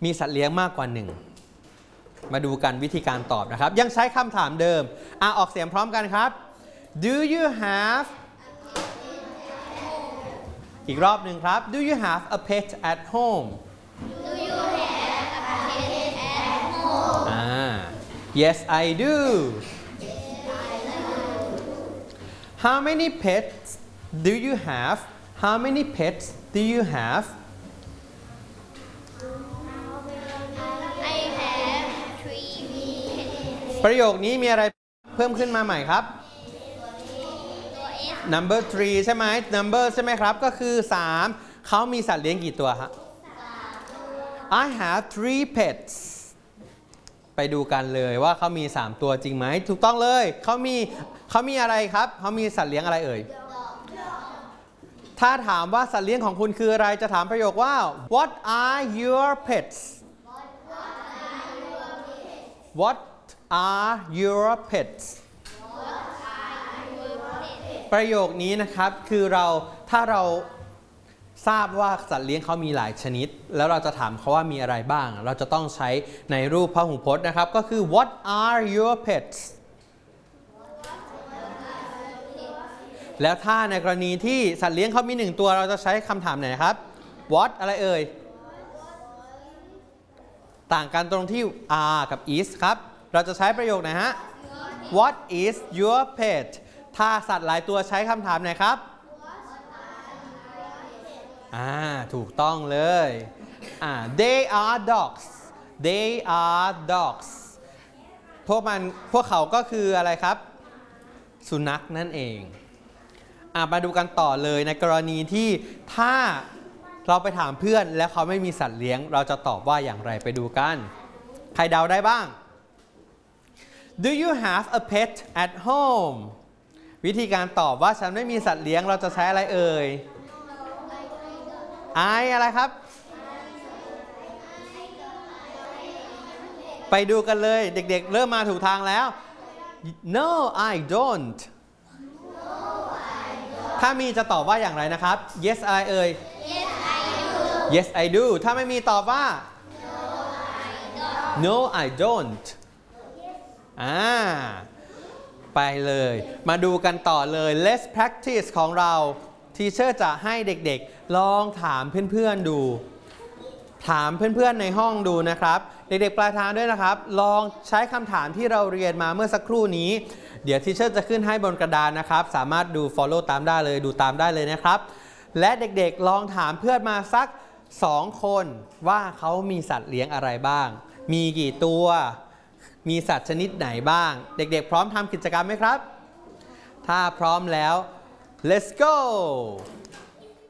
มีสัตว์เลี้ยงมากกว่า1มาดูกันวิธีการตอบนะครับยังใช้คำถามเดิมออกเสียงพร้อมกันครับ Do you have อีกรอบหนึ่งครับ Do you have a pet at home Do you have a pet at home? Yes I do How many pets do you have How many pets do you have I have 3 pets. ประโยคนี้มีอะไรเพิ่มขึ้นมาใหม่ครับตัว S number 3 ใช่ไหม number ใช่ไหมครับก็คือ3เขามีสัตว์เลี้ยงกี่ตัวฮะ I have 3 pets ไปดูกันเลยว่าเขามี3ตัวจริงไหมถูกต้องเลยเขามีอะไรครับเขามีสัตว์เลี้ยงอะไรเอ่ยถ้าถามว่าสัตว์เลี้ยงของคุณคืออะไรจะถามประโยคว่า What are your pets What are your pets ประโยคนี้นะครับคือถ้าเราทราบว่าสัตว์เลี้ยงเขามีหลายชนิดแล้วเราจะถามเขาว่ามีอะไรบ้างเราจะต้องใช้ในรูปพหูพจน์นะครับก็คือ What are your pets แล้วถ้าในกรณีที่สัตว์เลี้ยงเขามี1ตัวเราจะใช้คำถามไหนครับ What อะไรเอ่ยต่างกันตรงที่ are กับ is ครับเราจะใช้ประโยคไหนฮะ What is your pet ถ้าสัตว์หลายตัวใช้คำถามไหนครับถูกต้องเลย They are dogs They are dogs พวกเขาก็คืออะไรครับสุนัขนั่นเองมาดูกันต่อเลยในกรณีที่ถ้าเราไปถามเพื่อนแล้วเขาไม่มีสัตว์เลี้ยงเราจะตอบว่าอย่างไรไปดูกันใครเดาได้บ้าง Do you have a pet at home วิธีการตอบว่าฉันไม่มีสัตว์เลี้ยงเราจะใช้อะไรเอ่ยอะไรครับไปดูกันเลยเด็กๆเริ่มมาถูกทางแล้ว No I don't ถ้ามีจะตอบว่าอย่างไรนะครับ Yes อะไรเอ่ย Yes I do ถ้าไม่มีตอบว่า No I don't ไปเลยมาดูกันต่อเลย Let's practice ของเราทีเชอร์จะให้เด็กๆลองถามเพื่อนๆดูถามเพื่อนๆในห้องดูนะครับเด็กๆปลายทางด้วยนะครับลองใช้คำถามที่เราเรียนมาเมื่อสักครู่นี้เดี๋ยวทีเชอร์จะขึ้นให้บนกระดานนะครับสามารถดู follow ตามได้เลยดูตามได้เลยนะครับและเด็กๆลองถามเพื่อนมาสัก2คนว่าเขามีสัตว์เลี้ยงอะไรบ้างมีกี่ตัวมีสัตว์ชนิดไหนบ้างเด็กๆพร้อมทำกิจกรรมไหมครับถ้าพร้อมแล้วLet's go